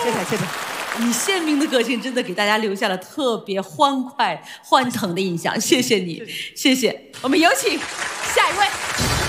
谢谢。你鲜明的个性真的给大家留下了特别欢快、欢腾的印象，谢谢你，谢谢。我们有请下一位。